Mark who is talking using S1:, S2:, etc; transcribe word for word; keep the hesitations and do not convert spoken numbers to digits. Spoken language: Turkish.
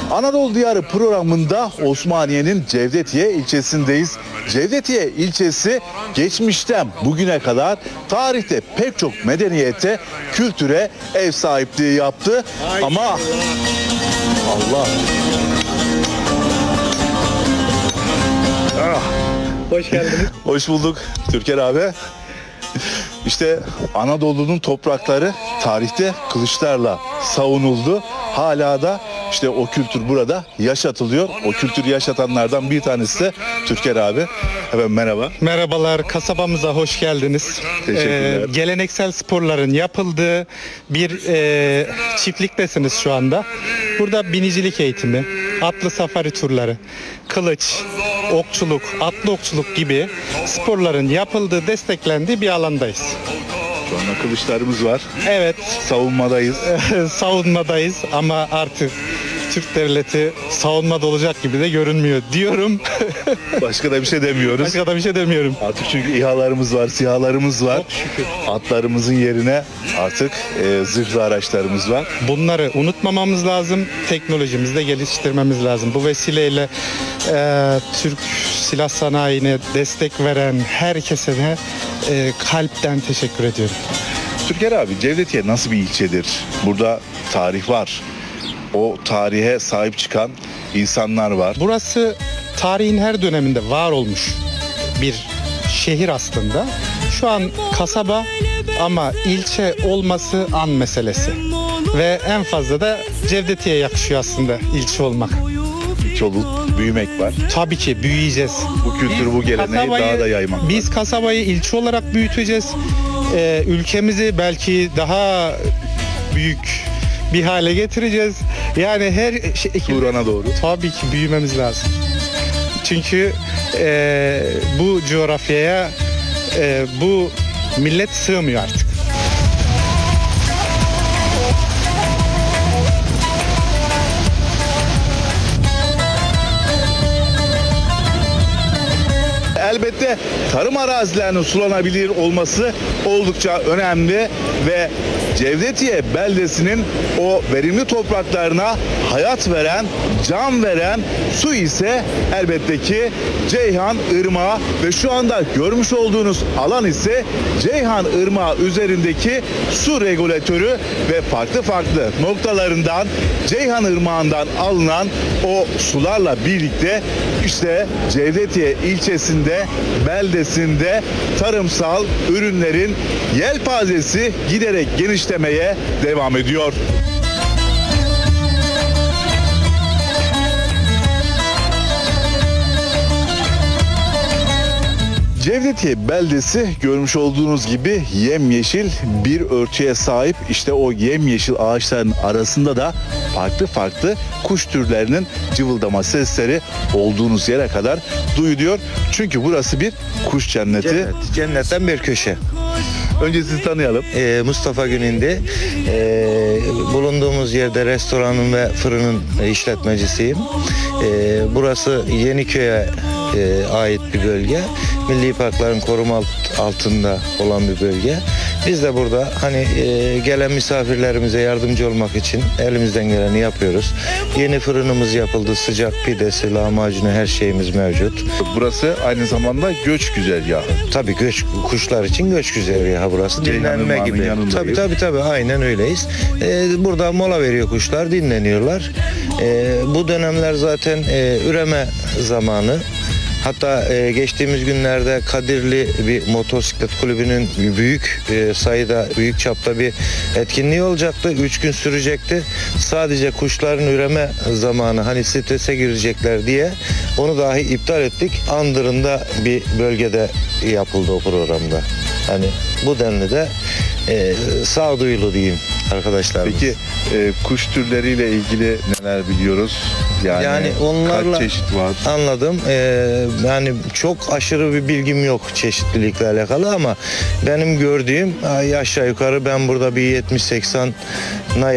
S1: Anadolu Diyarı programında Osmaniye'nin Cevdetiye ilçesindeyiz. Cevdetiye ilçesi geçmişten bugüne kadar tarihte pek çok medeniyete, kültüre ev sahipliği yaptı. Ama Allah. Ah.
S2: Hoş geldiniz.
S1: Hoş bulduk Türker abi. İşte Anadolu'nun toprakları tarihte kılıçlarla savunuldu. Hala da işte o kültür burada yaşatılıyor. O kültürü yaşatanlardan bir tanesi de Türker abi. Evet, merhaba.
S2: Merhabalar, kasabamıza hoş geldiniz.
S1: Teşekkürler.
S2: Ee, geleneksel sporların yapıldığı bir e, çiftliktesiniz şu anda. Burada binicilik eğitimi, atlı safari turları, kılıç, okçuluk, atlı okçuluk gibi sporların yapıldığı, desteklendiği bir alandayız.
S1: Şu anda kılıçlarımız var.
S2: Evet,
S1: Savunmadayız.
S2: savunmadayız ama artık Türk devleti savunmada olacak gibi de görünmüyor diyorum.
S1: Başka da bir şey demiyoruz.
S2: Başka da bir şey demiyorum.
S1: Artık çünkü İHA'larımız var, SİHA'larımız var.
S2: Çok şükür.
S1: Atlarımızın yerine artık e, zırhlı araçlarımız var.
S2: Bunları unutmamamız lazım, teknolojimizi de geliştirmemiz lazım. Bu vesileyle e, Türk silah sanayine destek veren herkese de e, kalpten teşekkür ediyorum.
S1: Türker abi, Cevdetiye nasıl bir ilçedir? Burada tarih var. O tarihe sahip çıkan insanlar var.
S2: Burası tarihin her döneminde var olmuş bir şehir aslında. Şu an kasaba ama ilçe olması an meselesi. Ve en fazla da Cevdetiye yakışıyor aslında ilçe olmak.
S1: Çoluk, büyümek var.
S2: Tabii ki büyüyeceğiz.
S1: Bu kültürü, bu geleneği
S2: Kasabayı-
S1: daha da yaymak var.
S2: Biz kasabayı ilçe olarak büyüteceğiz. Ee, ülkemizi belki daha büyük bir hale getireceğiz. Yani her şey...
S1: Turan'a doğru.
S2: Tabii ki büyümemiz lazım. Çünkü e, bu coğrafyaya e, bu millet sığmıyor artık.
S1: Elbette tarım arazilerinin sulanabilir olması oldukça önemli ve Cevdetiye beldesinin o verimli topraklarına hayat veren, can veren su ise elbette ki Ceyhan Irmağı ve şu anda görmüş olduğunuz alan ise Ceyhan Irmağı üzerindeki su regülatörü ve farklı farklı noktalarından Ceyhan Irmağı'ndan alınan o sularla birlikte işte Cevdetiye ilçesinde, beldesinde tarımsal ürünlerin yelpazesi giderek genişlemeye devam ediyor. Cevdetiye beldesi görmüş olduğunuz gibi yemyeşil bir örtüye sahip. İşte o yemyeşil ağaçların arasında da farklı farklı kuş türlerinin cıvıldama sesleri olduğunuz yere kadar duyuluyor. Çünkü burası bir kuş cenneti.
S3: Cennet, cennetten bir köşe.
S1: Önce sizi tanıyalım.
S3: Ee, Mustafa Günindi. Ee, bulunduğumuz yerde restoranın ve fırının işletmecisiyim. Ee, burası Yeniköy'e e, ait bir bölge. Milli Parkların koruma altında olan bir bölge. Biz de burada hani e, gelen misafirlerimize yardımcı olmak için elimizden geleni yapıyoruz. Yeni fırınımız yapıldı. Sıcak pidesi, lahmacunu, her şeyimiz mevcut.
S1: Burası aynı zamanda göç güzergahı.
S3: Tabii göç, kuşlar için göç güzergahı burası.
S1: Ceyhan
S3: Dinlenme
S1: Irmağı'nın
S3: gibi.
S1: yanındayız.
S3: Tabii tabii tabii aynen öyleyiz. Ee, burada mola veriyor kuşlar, dinleniyorlar. Ee, bu dönemler zaten e, üreme zamanı. Hatta e, geçtiğimiz günlerde Kadirli bir motosiklet kulübünün büyük e, sayıda, büyük çapta bir etkinliği olacaktı. Üç gün sürecekti. Sadece kuşların üreme zamanı, hani strese girecekler diye onu dahi iptal ettik. Andırında bir bölgede yapıldı o programda. Hani bu denli de e, sağduyulu diyeyim arkadaşlarımız.
S1: Peki e, kuş türleriyle ilgili neler biliyoruz? Yani,
S3: Yani onlarla
S1: kaç çeşit var?
S3: anladım. Ee, yani çok aşırı bir bilgim yok çeşitlilikle alakalı ama benim gördüğüm ay, aşağı yukarı ben burada bir yetmiş seksen